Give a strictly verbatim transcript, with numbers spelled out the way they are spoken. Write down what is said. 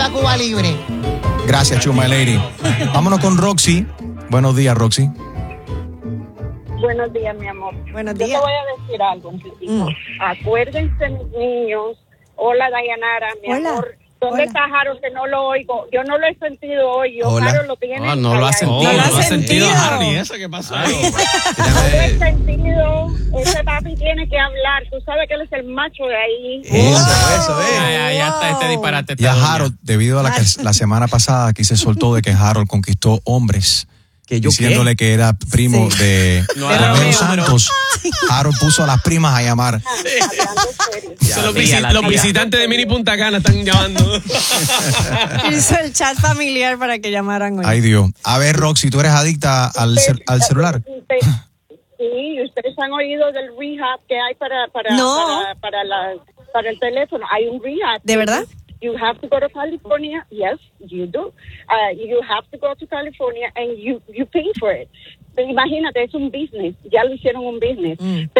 a Cuba Libre. Gracias, Chuma Lady. Vámonos con Roxy. Buenos días, Roxy. Buenos días, mi amor. Buenos Yo días. te voy a decir algo, un poquito. Mm. Acuérdense, mis niños. Hola, Dayanara, mi Hola. amor. ¿Dónde Hola. está Harold? Que no lo oigo. Yo no lo he sentido hoy. Yo, Hola. Harold lo tiene. No, no lo ha calladito. sentido. No lo No ha ha sentido, sentido. Harold. ¿Y eso qué pasó? No lo he sentido. Ese papi tiene que hablar. Tú sabes que él es el macho de ahí. Eso, Eso, eh. Ya, ya, ya está este disparate. Y a esta doña. Harold, debido a la que la semana pasada aquí se soltó de que Harold conquistó hombres, ¿Que yo diciéndole que era primo Sí. de No, Romeo Romeo, Santos, Harold puso a las primas a llamar. Hablando serio. Son los, tía, visi- la los tía. visitantes de Mini Punta Cana están llamando. Hizo el chat familiar para que llamaran hoy. Ay, Dios. A ver, Roxy, ¿tú eres adicta al, cel- al celular? Usted- Sí, ustedes han oído del rehab que hay para para No. para, para, la, para el teléfono. Hay un rehab. ¿De verdad? You have to go to California. Yes, you do. Uh, you have to go to California and you you pay for it. Imagínate, es un business. Ya lo hicieron un business. Mm.